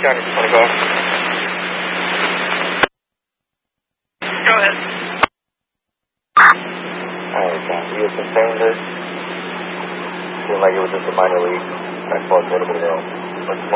County, just want to go. Go ahead. Alright, you sustained this. Seemed like it was just a minor leak. I thought a little bit of